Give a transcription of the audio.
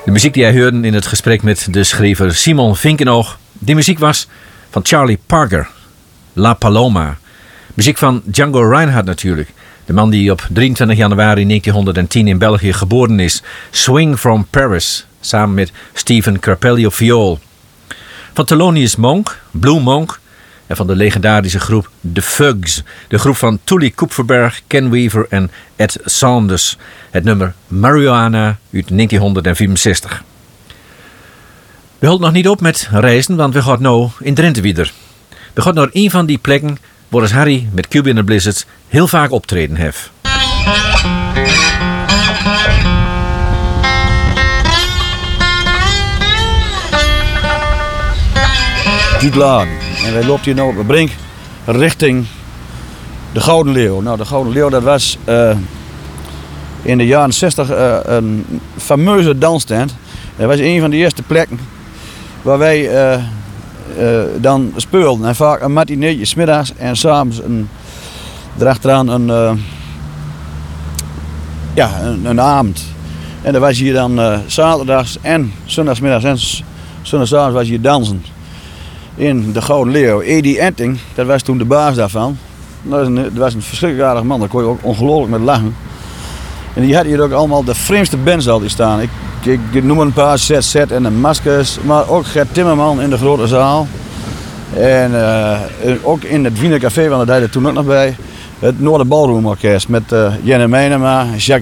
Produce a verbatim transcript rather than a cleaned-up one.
De muziek die hij hoorde in het gesprek met de schrijver Simon Vinkenoog, die muziek was van Charlie Parker, La Paloma. Muziek van Django Reinhardt natuurlijk. De man die op drieëntwintig januari negentienhonderdtien in België geboren is. Swing from Paris, samen met Stephen Krappelli op viool. Van Thelonious Monk, Blue Monk. En van de legendarische groep The Fugs. De groep van Tully Kupferberg, Ken Weaver en Ed Saunders. Het nummer Marijuana uit negentienhonderdvierenzestig. We houden nog niet op met reizen, want we gaan nu in Drenthe weer. We gaan naar een van die plekken waar Harry met Cube in the Blizzards heel vaak optreden heeft. Duitlaan. En wij lopen hier nu op de brink richting de Gouden Leeuw. Nou, de Gouden Leeuw dat was uh, in de jaren zestig uh, een fameuze dansstand. Dat was een van de eerste plekken waar wij uh, uh, dan speelden. En vaak een matineetje 's middags en s'avonds een, erachteraan een, uh, ja, een, een avond. En dat was hier dan uh, zaterdags en zondagsmiddags en zondagsavonds was hier dansen. In de Gouden Leeuw. Eddie Enting, dat was toen de baas daarvan. Dat was een, dat was een verschrikkelijk aardig man, daar kon je ook ongelooflijk met lachen. En die had hier ook allemaal de vreemdste bands altijd staan. Ik, ik, ik noem een paar, Z Z en de Maskers, maar ook Gert Timmerman in de grote zaal. En uh, ook in het Wiener Café, want dat deed er toen ook nog bij. Het Noorder Ballroom Orkest met uh, Jenne Meinema, Jacques